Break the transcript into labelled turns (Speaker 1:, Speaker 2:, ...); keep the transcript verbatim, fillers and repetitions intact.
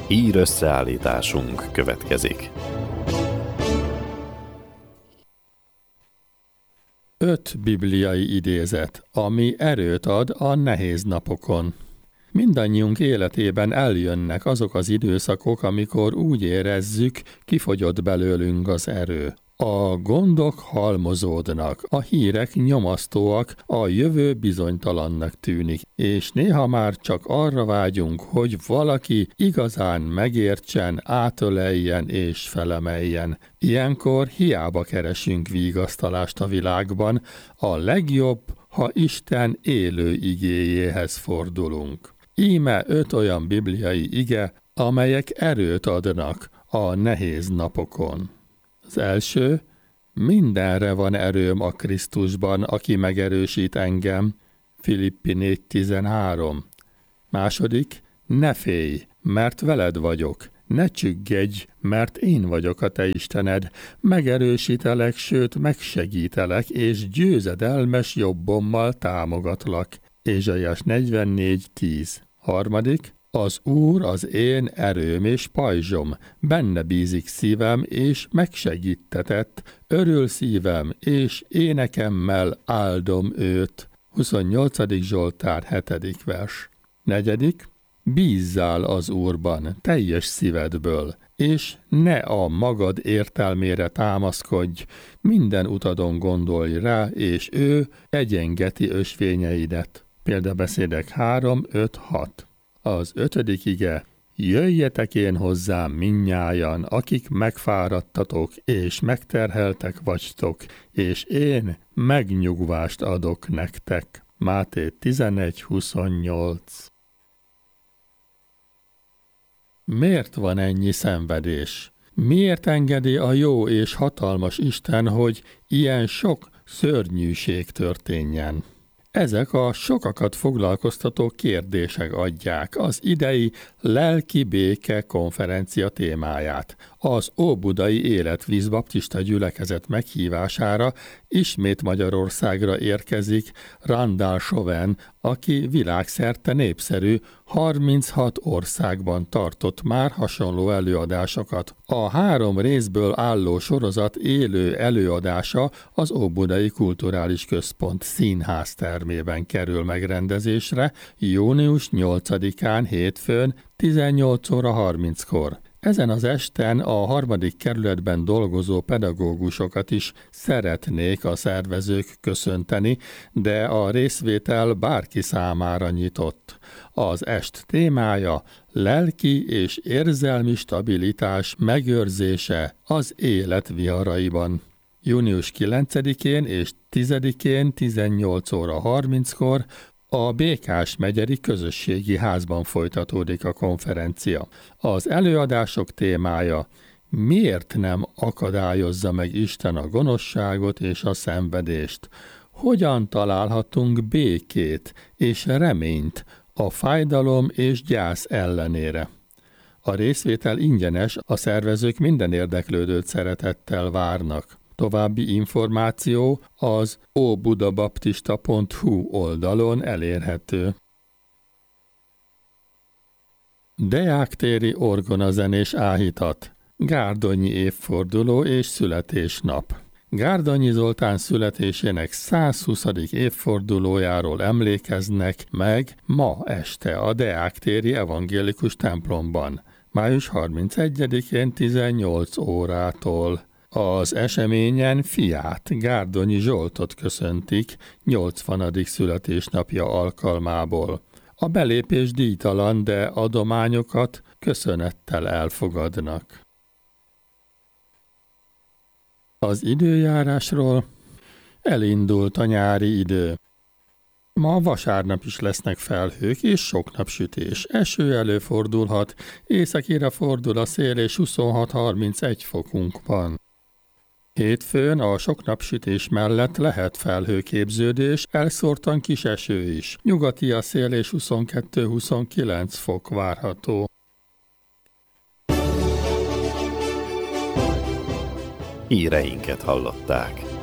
Speaker 1: Hír összeállításunk következik.
Speaker 2: Öt bibliai idézet, ami erőt ad a nehéz napokon. Mindannyiunk életében eljönnek azok az időszakok, amikor úgy érezzük, kifogyott belőlünk az erő. A gondok halmozódnak, a hírek nyomasztóak, a jövő bizonytalannak tűnik, és néha már csak arra vágyunk, hogy valaki igazán megértsen, átöleljen és felemeljen. Ilyenkor hiába keresünk vigasztalást a világban, a legjobb, ha Isten élő igéjéhez fordulunk. Íme öt olyan bibliai ige, amelyek erőt adnak a nehéz napokon. Az első, mindenre van erőm a Krisztusban, aki megerősít engem, Filippi négy tizenhárom. Második, ne félj, mert veled vagyok, ne csüggedj, mert én vagyok a te Istened, megerősítelek, sőt megsegítelek, és győzedelmes jobbommal támogatlak. Ézsaiás negyvennégy tíz. Harmadik, az Úr az én erőm és pajzsom, benne bízik szívem, és megsegítetett, örül szívem, és énekemmel áldom őt. huszonnyolcadik Zsoltár hetedik vers. Negyedik, bízzál az Úrban teljes szívedből, és ne a magad értelmére támaszkodj, minden utadon gondolj rá, és ő egyengeti ösvényeidet. Példabeszédek három öt hat. Az ötödik ige, jöjjetek én hozzám mindnyájan, akik megfáradtatok és megterheltek vagytok, és én megnyugvást adok nektek. Máté tizenegy huszonnyolc. Miért van ennyi szenvedés? Miért engedi a jó és hatalmas Isten, hogy ilyen sok szörnyűség történjen? Ezek a sokakat foglalkoztató kérdések adják az idei Lelki Béke konferencia témáját. Az Óbudai Életvíz Baptista gyülekezet meghívására ismét Magyarországra érkezik Randall Chauvin, aki világszerte népszerű, harminchat országban tartott már hasonló előadásokat. A három részből álló sorozat élő előadása az Óbudai Kulturális Központ színház termében kerül megrendezésre június nyolcadikán hétfőn tizennyolc óra harminckor. Ezen az esten a harmadik kerületben dolgozó pedagógusokat is szeretnék a szervezők köszönteni, de a részvétel bárki számára nyitott. Az est témája lelki és érzelmi stabilitás megőrzése az élet viharaiban. június kilencedikén és tizedikén tizennyolc óra harminckor a Békás megyeri közösségi házban folytatódik a konferencia. Az előadások témája, miért nem akadályozza meg Isten a gonoszságot és a szenvedést? Hogyan találhatunk békét és reményt a fájdalom és gyász ellenére? A részvétel ingyenes, a szervezők minden érdeklődőt szeretettel várnak. További információ az óbudabaptista pont hu oldalon elérhető. Deáktéri orgonazenés áhítat, Gárdonyi évforduló és születésnap. Gárdonyi Zoltán születésének százhuszadik évfordulójáról emlékeznek meg ma este a Deáktéri evangélikus templomban, május harmincegyedikén tizennyolc órától. Az eseményen fiát, Gárdonyi Zsoltot köszöntik nyolcvanadik születésnapja alkalmából. A belépés díjtalan, de adományokat köszönettel elfogadnak. Az időjárásról elindult a nyári idő. Ma vasárnap is lesznek felhők és sok napsütés. Eső előfordulhat, északira fordul a szél és huszonhat-harmincegy fokunk van. Hétfőn a sok napsütés mellett lehet felhőképződés, elszórtan kis eső is. Nyugati a szél és huszonkettő-huszonkilenc fok várható.
Speaker 1: Híreinket hallották.